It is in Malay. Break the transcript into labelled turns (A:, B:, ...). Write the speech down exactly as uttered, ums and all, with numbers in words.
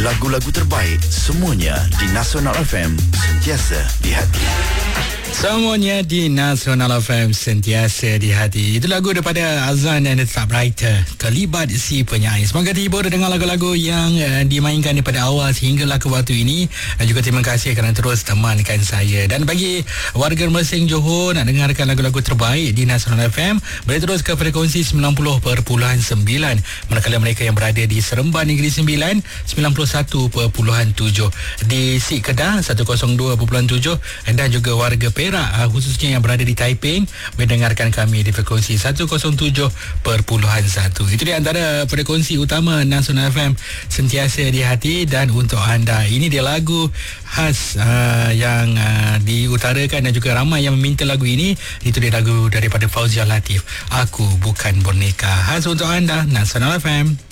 A: Lagu-lagu terbaik semuanya di Nasional F M, sentiasa di hati.
B: Semuanya di Nasional F M, sentiasa di hati. Itu lagu daripada Azan and the Typewriter, Kelibat Si Penyair. Semoga terhibur dengan lagu-lagu yang uh, dimainkan daripada awal sehinggalah ke waktu ini. Dan juga terima kasih kerana terus temankan saya. Dan bagi warga Mersing Johor nak dengarkan lagu-lagu terbaik di Nasional F M, boleh terus ke frekuensi sembilan puluh perpuluhan sembilan. Manakala mereka yang berada di Seremban Negeri Sembilan, sembilan puluh satu perpuluhan tujuh. Di Sik Kedah, seratus dua perpuluhan tujuh. Dan juga warga Perak, khususnya yang berada di Taiping, mendengarkan kami di frekuensi seratus tujuh perpuluhan satu. Itu di antara frekuensi utama Nasional F M, sentiasa di hati. Dan untuk anda, ini dia lagu khas uh, yang uh, diutarakan dan juga ramai yang meminta lagu ini. Itu dia lagu daripada Fauzia Latif, Aku Bukan Boneka. Khas untuk anda, Nasional F M.